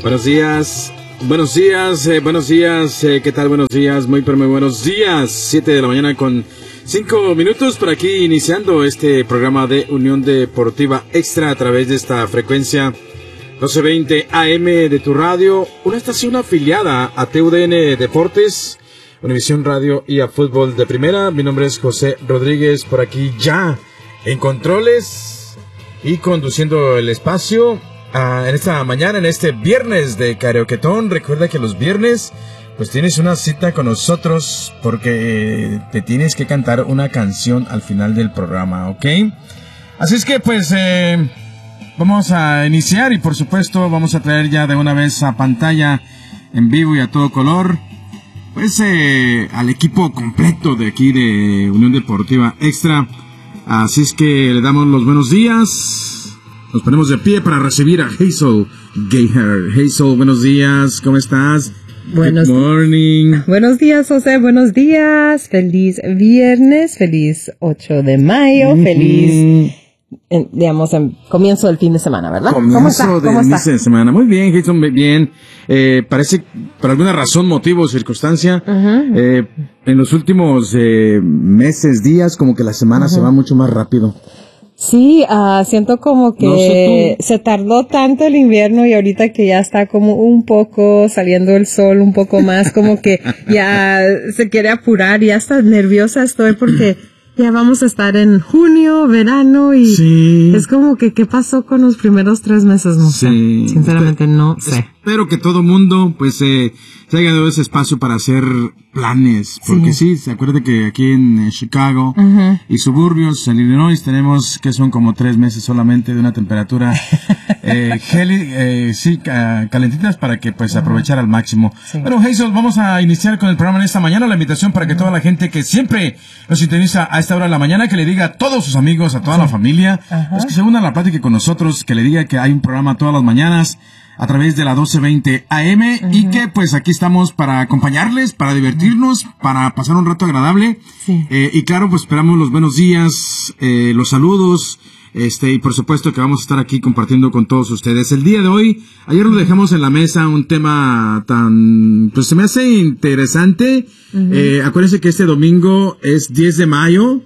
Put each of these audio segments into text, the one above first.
Buenos días, ¿qué tal? Buenos días, muy buenos días. 7 de la mañana con 5 minutos por aquí, iniciando este programa de Unión Deportiva Extra a través de esta frecuencia 1220 AM de tu radio, una estación afiliada a TUDN Deportes, Univisión Radio y a Fútbol de Primera. Mi nombre es José Rodríguez, por aquí ya en controles y conduciendo el espacio. En esta mañana, en este viernes de karaoketón. Recuerda que los viernes pues tienes una cita con nosotros porque te tienes que cantar una canción al final del programa, ¿ok? Así es que pues vamos a iniciar y por supuesto vamos a traer ya de una vez a pantalla en vivo y a todo color pues al equipo completo de aquí de Unión Deportiva Extra. Así es que le damos los buenos días. Nos ponemos de pie para recibir a Hazel Gayher. Hazel, buenos días, ¿cómo estás? Good morning. Buenos días, José, buenos días. Feliz viernes, feliz 8 de mayo, feliz, comienzo del fin de semana, ¿verdad? Comienzo del fin de semana. Muy bien, Hazel, muy bien. Parece, por alguna razón, motivo o circunstancia, en los últimos meses, días, como que la semana se va mucho más rápido. Sí, siento como que se tardó tanto el invierno y ahorita que ya está como un poco saliendo el sol, un poco más, como que ya se quiere apurar y ya está nerviosa estoy porque ya vamos a estar en junio, verano y es como que ¿qué pasó con los primeros 3 meses? No sé, sinceramente no sé. Espero que todo mundo pues se haya dado ese espacio para hacer planes, porque se acuerda que aquí en Chicago y suburbios, en Illinois, tenemos que son como 3 meses solamente de una temperatura calentitas para que pues aprovechar al máximo. Bueno, Hazel, vamos a iniciar con el programa en esta mañana. La invitación para que toda la gente que siempre nos sintoniza a esta hora de la mañana, que le diga a todos sus amigos, a toda la familia, pues que se unan a la plática con nosotros, que le diga que hay un programa todas las mañanas a través de la 1220 AM y que pues aquí estamos para acompañarles, para divertirnos, para pasar un rato agradable. Y claro, pues esperamos los buenos días, los saludos, y por supuesto que vamos a estar aquí compartiendo con todos ustedes. El día de hoy, ayer lo dejamos en la mesa un tema tan, pues se me hace interesante. Acuérdense que este domingo es 10 de mayo.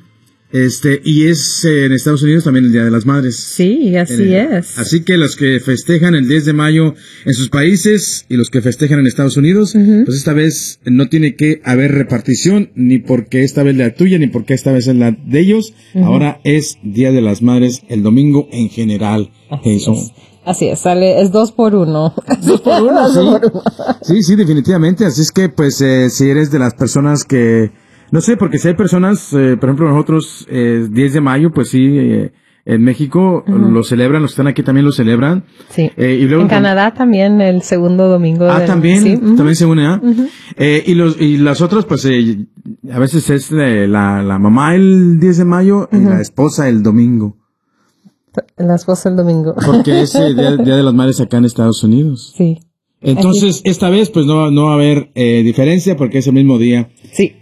Y es en Estados Unidos también el Día de las Madres. Sí, así es. Así que los que festejan el 10 de mayo en sus países y los que festejan en Estados Unidos, pues esta vez no tiene que haber repartición, ni porque esta vez la tuya, ni porque esta vez es la de ellos. Ahora es Día de las Madres el domingo en general. Así es, es 2 por 1. 2 por 1, sí. Sí, definitivamente. Así es que, pues, si eres de las personas que, no sé, porque si hay personas, por ejemplo, nosotros, 10 de mayo, pues sí, en México lo celebran, los que están aquí también lo celebran. Sí. Y luego, en Canadá también el segundo domingo. También, también se une, y las otras, pues, a veces es la mamá el 10 de mayo y la esposa el domingo. La esposa el domingo. Porque es Día de las Madres acá en Estados Unidos. Sí. Entonces, esta vez, pues, no va a haber diferencia porque es el mismo día. Sí.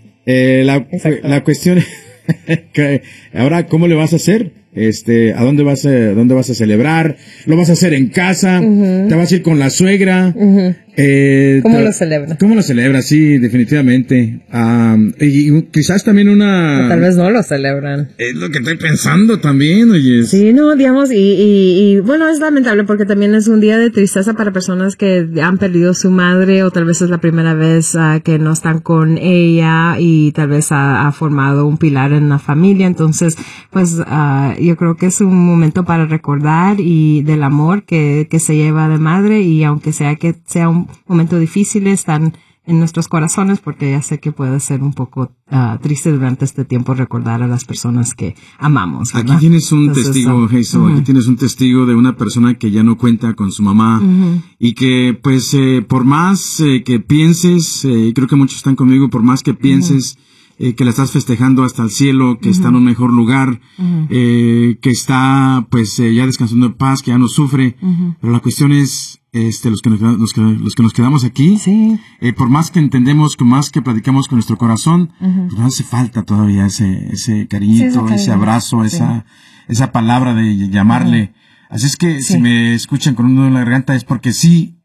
La cuestión es que ahora, ¿cómo le vas a hacer? ¿A dónde vas a celebrar? ¿Lo vas a hacer en casa? ¿Te vas a ir con la suegra? ¿Cómo lo celebra? ¿Cómo lo celebra? Sí, definitivamente. Y quizás también o tal vez no lo celebran. Es lo que estoy pensando también, oye. Sí, no, digamos, y bueno, es lamentable porque también es un día de tristeza para personas que han perdido su madre o tal vez es la primera vez que no están con ella y tal vez ha formado un pilar en la familia. Entonces, pues, yo creo que es un momento para recordar y del amor que se lleva de madre y aunque sea un momento difícil, están en nuestros corazones porque ya sé que puede ser un poco triste durante este tiempo recordar a las personas que amamos, ¿verdad? Aquí tienes un testigo, Hazel, aquí tienes un testigo de una persona que ya no cuenta con su mamá y que pues por más que pienses, creo que muchos están conmigo, por más que pienses que la estás festejando hasta el cielo, que está en un mejor lugar, que está pues ya descansando en paz, que ya no sufre, pero la cuestión es los que nos quedamos aquí, por más que entendemos, por más que platicamos con nuestro corazón, pues nos hace falta todavía ese cariñito, ese abrazo, esa palabra de llamarle. Así es que si me escuchan con un nudo en la garganta es porque sí,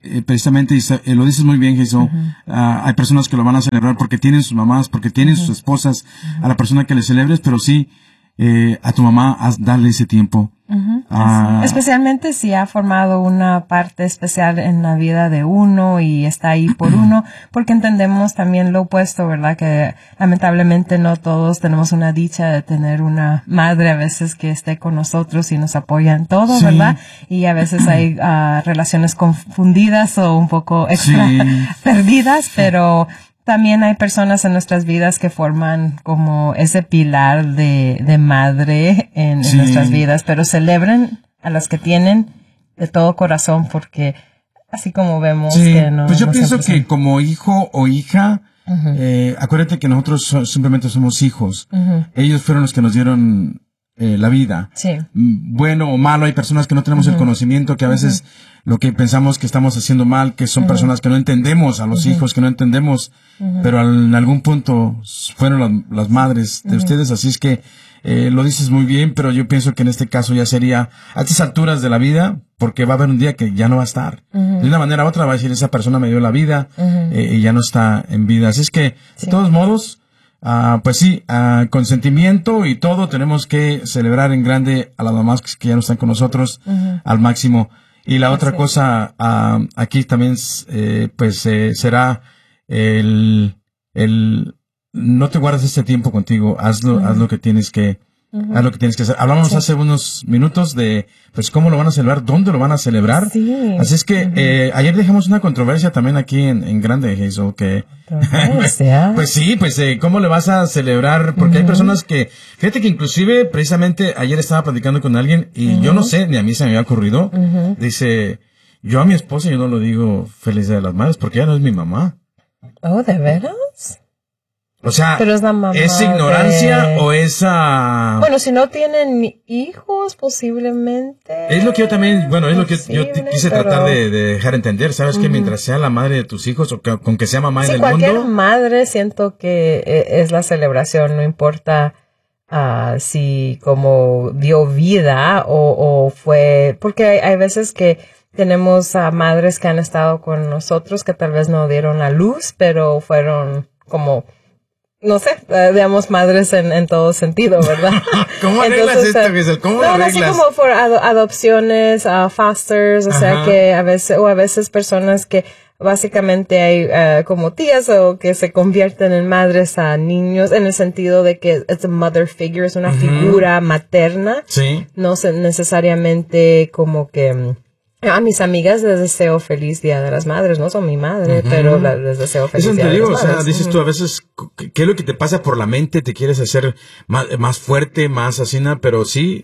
precisamente, lo dices muy bien, Jesús, hay personas que lo van a celebrar porque tienen sus mamás, porque tienen sus esposas, a la persona que le celebres, pero sí, a tu mamá, darle ese tiempo. Especialmente si ha formado una parte especial en la vida de uno y está ahí por uno, porque entendemos también lo opuesto, ¿verdad? Que lamentablemente no todos tenemos una dicha de tener una madre a veces que esté con nosotros y nos apoya en todo, sí, ¿verdad? Y a veces hay relaciones confundidas o un poco extra perdidas, pero también hay personas en nuestras vidas que forman como ese pilar de madre en nuestras vidas, pero celebren a las que tienen de todo corazón, porque así como vemos que no. Pues yo pienso que como hijo o hija, acuérdate que nosotros simplemente somos hijos. Ellos fueron los que nos dieron la vida. Sí. Bueno o malo, hay personas que no tenemos el conocimiento, que a veces lo que pensamos que estamos haciendo mal, que son personas que no entendemos, a los hijos que no entendemos, pero en algún punto fueron las madres de ustedes, así es que lo dices muy bien, pero yo pienso que en este caso ya sería a estas alturas de la vida, porque va a haber un día que ya no va a estar. De una manera u otra va a decir, esa persona me dio la vida y ya no está en vida. Así es que, de todos modos, pues sí, con sentimiento y todo, tenemos que celebrar en grande a las mamás que ya no están con nosotros al máximo. Y la otra cosa, aquí también, será no te guardes este tiempo contigo, haz lo que tienes que, haz lo que tienes que hacer. Hablábamos hace unos minutos de, pues, cómo lo van a celebrar, dónde lo van a celebrar. Sí. Así es que, ayer dejamos una controversia también aquí en grande, Jesús, que, pues sí, cómo le vas a celebrar, porque hay personas que, fíjate que inclusive, precisamente, ayer estaba platicando con alguien, y yo no sé, ni a mí se me había ocurrido, dice, yo a mi esposa yo no lo digo Feliz Día de las Madres, porque ella no es mi mamá. Oh, ¿de veras? O sea, pero es la mamá ¿es ignorancia o es Bueno, si no tienen hijos, posiblemente. Es lo que yo también, es lo que yo quise tratar de dejar entender, ¿sabes? Que mientras sea la madre de tus hijos o que, con que sea mamá del mundo. Cualquier madre siento que es la celebración, no importa si como dio vida o fue, porque hay veces que tenemos madres que han estado con nosotros que tal vez no dieron a luz, pero fueron como, no sé, digamos madres en todo sentido, ¿verdad? ¿Cómo arreglas esto, Giselle? ¿Cómo lo arreglas? Así como por adopciones, fosters, o sea que a veces personas que básicamente hay como tías o que se convierten en madres a niños en el sentido de que es a mother figure, es una figura materna. Sí. No necesariamente como que a mis amigas les deseo feliz Día de las Madres, no son mi madre, pero les deseo feliz Día de las Madres. O sea, dices tú a veces, ¿qué es lo que te pasa por la mente? Te quieres hacer más fuerte, más asina, pero sí,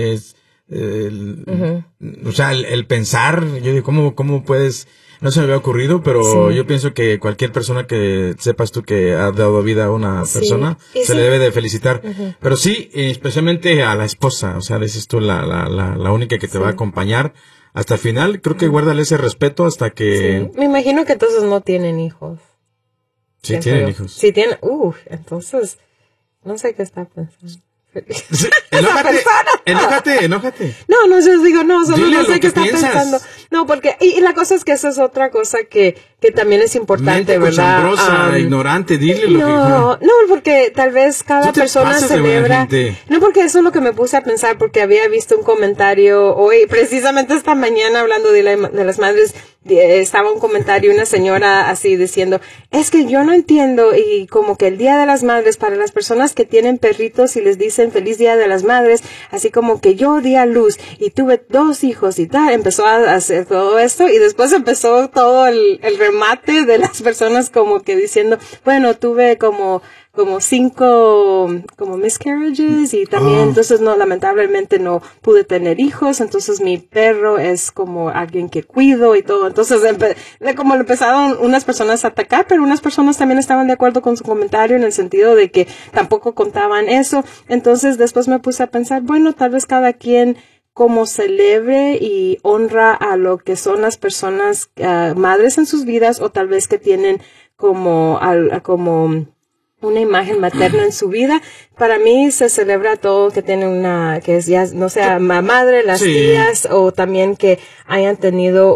o sea, el pensar, yo digo, ¿cómo puedes? No se me había ocurrido, pero yo pienso que cualquier persona que sepas tú que ha dado vida a una persona, se le debe de felicitar. Pero sí, especialmente a la esposa, o sea, dices tú, la única que te va a acompañar hasta el final. Creo que guárdale ese respeto hasta que... Sí. Me imagino que entonces no tienen hijos. Sí, tienen hijos. Sí, tienen... entonces, no sé qué está pensando. Sí, enójate. No, yo digo, solo Dile no sé qué está pensando. No, porque, y la cosa es que esa es otra cosa que también es importante, ¿verdad? Ignorante, dile lo que... No, porque tal vez cada persona celebra... No, porque eso es lo que me puse a pensar, porque había visto un comentario hoy, precisamente esta mañana, hablando de las madres, estaba un comentario, una señora así diciendo, es que yo no entiendo, y como que el Día de las Madres, para las personas que tienen perritos y les dicen Feliz Día de las Madres, así como que yo di a luz y tuve 2 hijos y tal, empezó a hacer todo esto, y después empezó todo el remate de las personas como que diciendo, bueno, tuve como 5 como miscarriages y también entonces lamentablemente no pude tener hijos, entonces mi perro es como alguien que cuido y todo, entonces como le empezaron unas personas a atacar, pero unas personas también estaban de acuerdo con su comentario en el sentido de que tampoco contaban eso. Entonces después me puse a pensar, bueno, tal vez cada quien como celebre y honra a lo que son las personas madres en sus vidas, o tal vez que tienen como una imagen materna en su vida. Para mí se celebra todo que tiene que es ya, no sea madre, las tías, o también que hayan tenido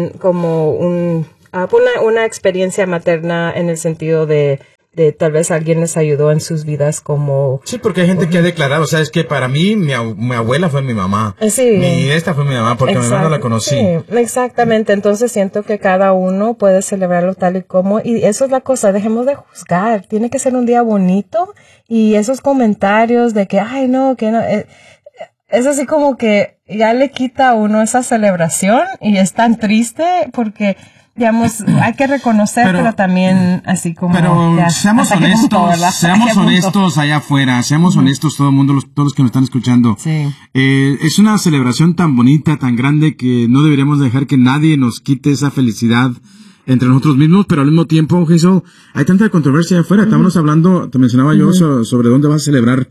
una experiencia materna en el sentido de tal vez alguien les ayudó en sus vidas como... Sí, porque hay gente que ha declarado, ¿sabes qué? Para mí, mi abuela fue mi mamá. Sí. Esta fue mi mamá, porque mi mamá no la conocí. Sí, exactamente. Entonces siento que cada uno puede celebrarlo tal y como, y eso es la cosa, dejemos de juzgar. Tiene que ser un día bonito, y esos comentarios de que, ay, no, que no... es así como que ya le quita a uno esa celebración, y es tan triste porque... digamos, hay que reconocer, pero también así como... Pero seamos honestos allá afuera, seamos honestos todo el mundo, todos los que nos están escuchando. Sí. Es una celebración tan bonita, tan grande, que no deberíamos dejar que nadie nos quite esa felicidad entre nosotros mismos, pero al mismo tiempo, Jesús, hay tanta controversia allá afuera. Estábamos hablando, te mencionaba yo sobre dónde vas a celebrar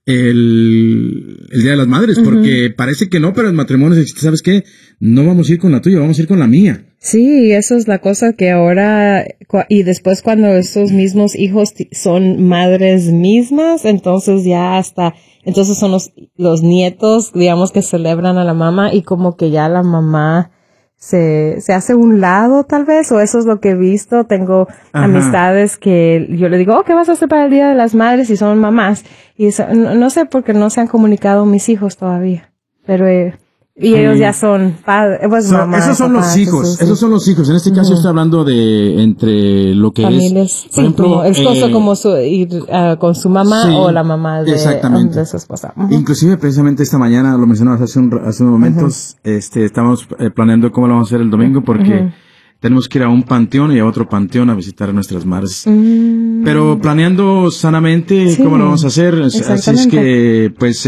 el Día de las Madres, porque parece que no, pero el matrimonio, ¿sabes qué? No vamos a ir con la tuya, vamos a ir con la mía. Sí, eso es la cosa que ahora, y después cuando esos mismos hijos son madres mismas, entonces entonces son los nietos, digamos, que celebran a la mamá, y como que ya la mamá se hace un lado, tal vez, o eso es lo que he visto. Tengo amistades que yo le digo, ¿qué vas a hacer para el Día de las Madres? Y son mamás, y no sé por qué no se han comunicado mis hijos todavía, pero y ellos ya son padres, mamás. Esos son los hijos, esos son los hijos. En este caso estoy hablando de entre lo que familias, por ejemplo, el esposo como ir con su mamá, o la mamá de su esposa. Inclusive precisamente esta mañana, lo mencionabas hace unos momentos, estamos planeando cómo lo vamos a hacer el domingo, porque tenemos que ir a un panteón y a otro panteón a visitar a nuestras madres. Pero planeando sanamente cómo lo vamos a hacer, así es que pues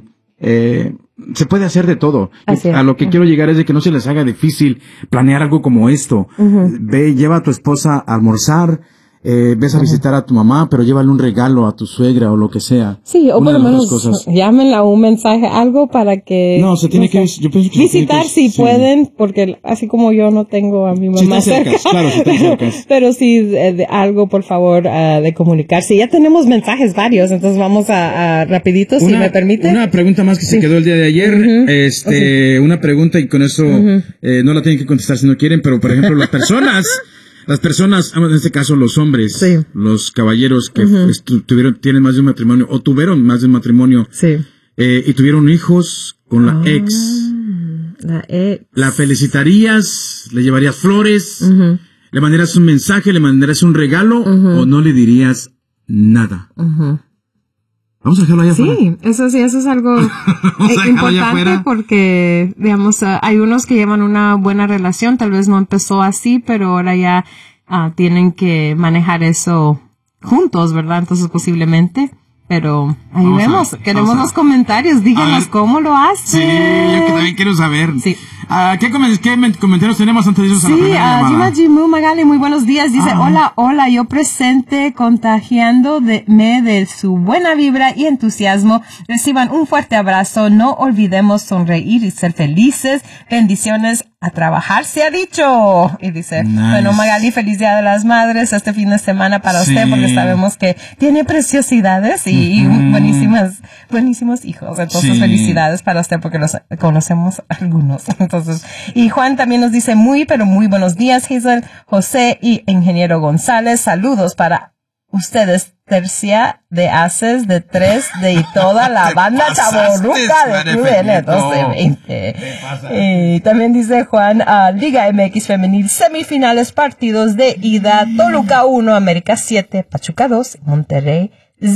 se puede hacer de todo. A lo que quiero llegar es de que no se les haga difícil planear algo como esto. Lleva a tu esposa a almorzar, ves a visitar a tu mamá, pero llévale un regalo a tu suegra o lo que sea. Sí, o por lo menos llámenla un mensaje, algo para que... No, se tiene que... Yo pienso que visitar si pueden, porque así como yo no tengo a mi mamá cerca. Claro, si te acercas. Pero sí, algo, por favor, de comunicarse. Ya tenemos mensajes varios, entonces vamos a rapidito, si me permite. Una pregunta más que se quedó el día de ayer. Una pregunta, y con eso no la tienen que contestar si no quieren, pero por ejemplo, las personas, en este caso los hombres, los caballeros que tienen más de un matrimonio, o tuvieron más de un matrimonio, y tuvieron hijos con la ex. ¿La felicitarías? ¿Le llevarías flores? ¿Le mandarías un mensaje? ¿Le mandarías un regalo? ¿O no le dirías nada? Vamos a dejarlo allá afuera. Sí, eso es algo importante, porque, digamos, hay unos que llevan una buena relación, tal vez no empezó así, pero ahora ya tienen que manejar eso juntos, ¿verdad? Entonces, posiblemente, pero ahí queremos los comentarios, díganos cómo lo hacen. Sí, yo también quiero saber. Sí. ¿Qué comentarios tenemos antes de eso? Jima Jimu Magali, muy buenos días. Dice, hola, yo presente, contagiándome de su buena vibra y entusiasmo. Reciban un fuerte abrazo. No olvidemos sonreír y ser felices. Bendiciones. A trabajar se ha dicho. Y dice, bueno, Magali, feliz Día de las Madres este fin de semana para usted, porque sabemos que tiene preciosidades y buenísimos hijos. Entonces, felicidades para usted, porque los conocemos algunos. Entonces, y Juan también nos dice, pero muy buenos días, Hazel, José y Ingeniero González. Saludos para ustedes, tercia de Haces de 3 de toda la banda chavorruca de QN 1220. Y también dice Juan, Liga MX Femenil, semifinales, partidos de ida, Toluca 1, América 7, Pachuca 2, Monterrey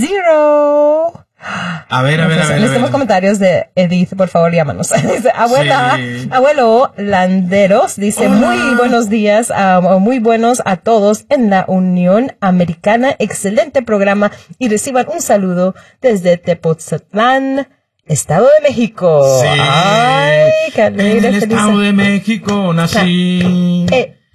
0. A ver. Necesitamos comentarios de Edith, por favor, llámanos. Dice, abuelo Landeros, dice, muy buenos días, muy buenos a todos en la Unión Americana, excelente programa, y reciban un saludo desde Tepoztlán, Estado de México. Sí. Ay, qué alegre, en el Estado de México nací.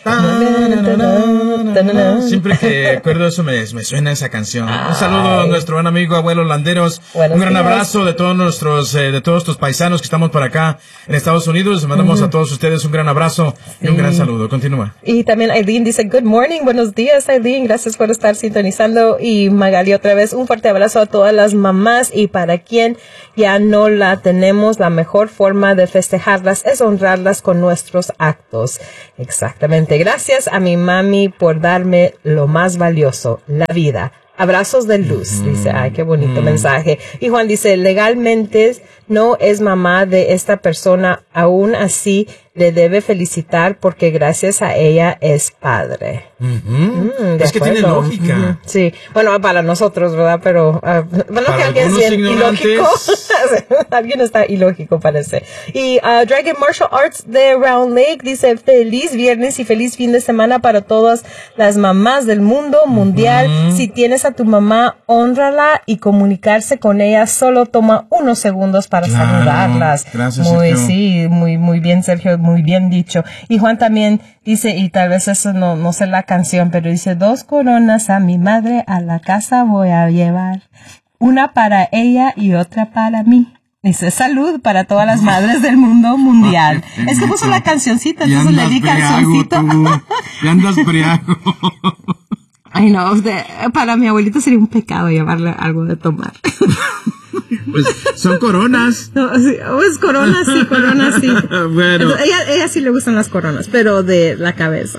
Siempre que acuerdo eso me suena esa canción. Un saludo a nuestro buen amigo Abuelo Landeros. Un gran abrazo de todos de todos tus paisanos que estamos por acá en Estados Unidos. Les mandamos a todos ustedes un gran abrazo y un gran saludo. Continúa. Y también Aileen dice, good morning, buenos días Aileen, gracias por estar sintonizando. Y Magali otra vez, un fuerte abrazo a todas las mamás, y para quien ya no la tenemos, la mejor forma de festejarlas es honrarlas con nuestros actos. Exactamente. Gracias a mi mami por darme lo más valioso, la vida. Abrazos de luz, dice. Ay, qué bonito mensaje. Y Juan dice, legalmente no es mamá de esta persona, aún así le debe felicitar porque gracias a ella es padre. Es que tiene lógica. Sí, bueno, para nosotros, ¿verdad? Pero, bueno, para que alguien sea ilógico. Alguien está ilógico, parece. Y Dragon Martial Arts de Round Lake dice, feliz viernes y feliz fin de semana para todas las mamás del mundo mundial. Si tienes a tu mamá, hónrala, y comunicarse con ella solo toma unos segundos para saludarlas. Gracias, Sergio. Muy bien, Sergio, muy bien dicho. Y Juan también dice, y tal vez eso no sé la canción, pero dice, 2 coronas a mi madre a la casa voy a llevar. Una para ella y otra para mí. Dice, salud para todas las madres del mundo mundial. Es que puso la cancioncita, entonces le di cancioncita. Ya andas briago. Ay, no, para mi abuelito sería un pecado llevarle algo de tomar. Pues son coronas. No, sí, pues coronas sí. Bueno. Ella sí le gustan las coronas, pero de la cabeza.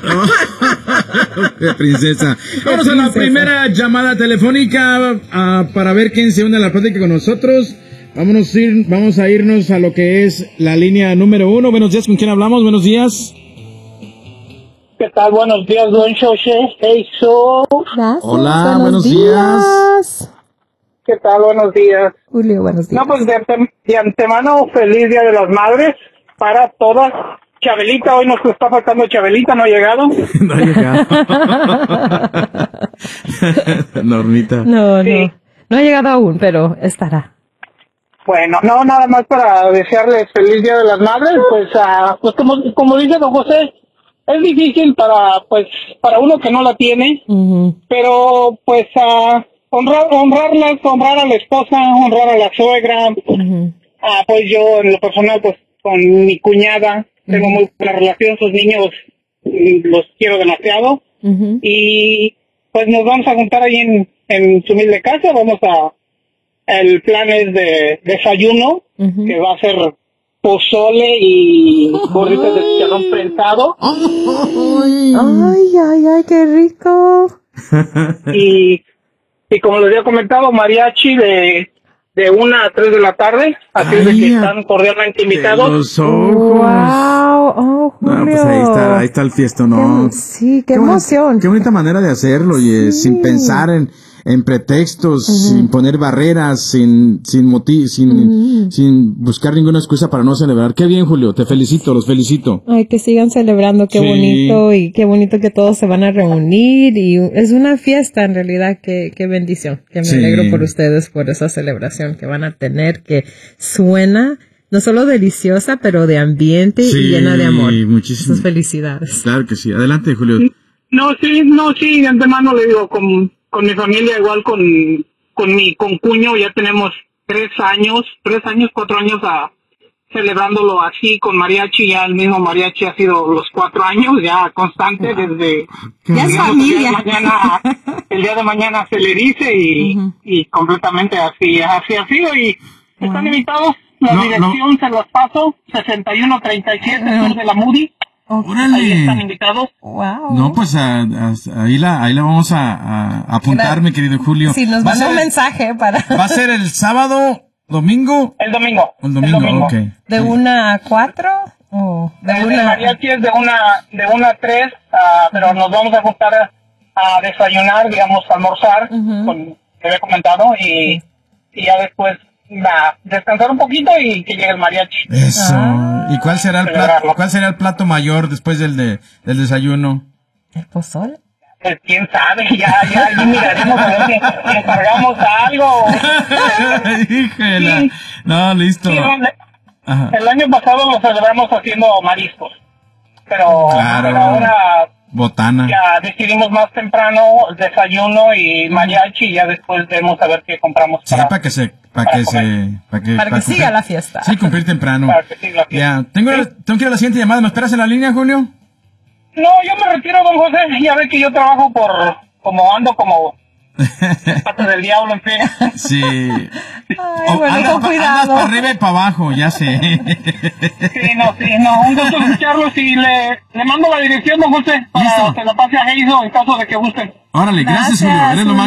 De princesa. Vamos a la primera llamada telefónica para ver quién se une a la plática con nosotros. Vamos a irnos a lo que es la línea número 1. Buenos días, ¿con quién hablamos? Buenos días. ¿Qué tal? Buenos días, Don José. Hey, Gracias. Hola, buenos días. ¿Qué tal? Buenos días. Julio, buenos días. No, pues de antemano, feliz Día de las Madres para todas. Chabelita, hoy nos está faltando Chabelita, no ha llegado. No ha llegado. Normita. No, Sí. no ha llegado aún, pero estará. Bueno, no, nada más para desearles feliz Día de las Madres, pues como dice don José, es difícil para uno que no la tiene, pero pues honrarlas, honrar a la esposa, honrar a la suegra. Pues yo en lo personal, pues con mi cuñada tengo muy buena relación, sus niños los quiero demasiado, y pues nos vamos a juntar ahí en su humilde casa. El plan es de desayuno, que va a ser pozole y gorditas de chicharrón prensado. Ay, qué rico. Y como les había comentado, mariachi de 1 a 3 de la tarde, así de que están cordialmente invitados. Los ojos. Wow, Julio. No, pues ahí está el fiestón, ¿no? Sí, qué emoción. Qué bonita manera de hacerlo, y sin pensar en pretextos, sin poner barreras, sin buscar ninguna excusa para no celebrar. Qué bien, Julio, los felicito. Ay, que sigan celebrando, qué bonito, y qué bonito que todos se van a reunir, y es una fiesta en realidad, qué bendición, que me alegro por ustedes, por esa celebración que van a tener, que suena no solo deliciosa, pero de ambiente y llena de amor. Muchísimas felicidades. Claro que sí. Adelante, Julio. No, sí, de antemano le digo, con mi familia, igual con mi concuño, ya tenemos 4 años celebrándolo así con mariachi. Ya el mismo mariachi ha sido los 4 años, ya constante, desde ya es familia. El día de mañana se le dice, y completamente así ha sido, y están invitados. La dirección se las paso, 6137 sur de la Moody. ¡Órale! Ahí están invitados. Wow. No, pues ahí la vamos a apuntar, mi querido Julio. Sí, nos manda un mensaje para... ¿Va a ser el sábado, domingo? El domingo. El domingo, ok. ¿De 1 a 4? El mariachi es de 1 a 3, pero nos vamos a juntar a desayunar, digamos, a almorzar, que había comentado, y ya después descansar un poquito y que llegue el mariachi. Eso. ¿Y cuál será el plato mayor después del desayuno? ¿El pozole? Pues quién sabe, ya miraremos a ver si encargamos algo. Híjole. Sí. No, listo. Sí, el año pasado lo celebramos haciendo mariscos, pero ahora Botana. Ya decidimos más temprano el desayuno y mariachi y ya después vemos a ver qué compramos. Sí, para que siga la fiesta. Sí, cumplir temprano. Para que siga la fiesta. Ya, tengo que ir a la siguiente llamada. ¿Me esperas en la línea, Julio? No, yo me retiro, don José. Ya ve que yo trabajo ando como patas del diablo, en fin. Sí. Ay, bueno, con cuidado. Andas para arriba y para abajo, ya sé. Sí, no. Un gusto escucharlos y le mando la dirección, don José, para Listo. que la pase a Heiso en caso de que gusten. Órale, gracias, Julio. Eres lo más